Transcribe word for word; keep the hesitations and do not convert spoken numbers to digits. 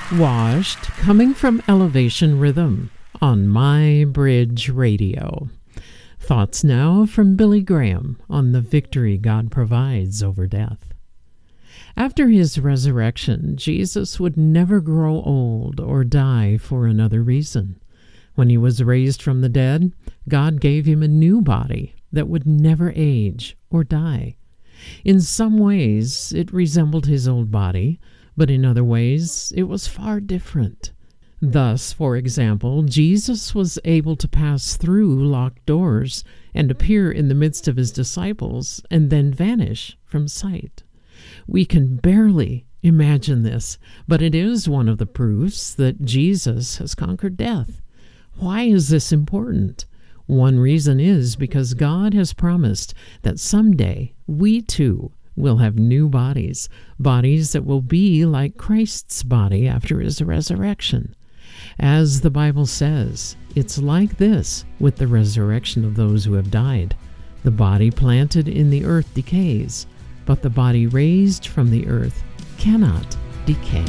Washed, coming from Elevation Rhythm on My Bridge Radio. Thoughts now from Billy Graham on the victory God provides over death. After his resurrection, Jesus would never grow old or die for another reason. When he was raised from the dead, God gave him a new body that would never age or die. In some ways, it resembled his old body, but in other ways, it was far different. Thus, for example, Jesus was able to pass through locked doors and appear in the midst of his disciples and then vanish from sight. We can barely imagine this, but it is one of the proofs that Jesus has conquered death. Why is this important? One reason is because God has promised that someday we too will have new bodies, bodies that will be like Christ's body after his resurrection. As the Bible says, it's like this with the resurrection of those who have died. The body planted in the earth decays, but the body raised from the earth cannot decay.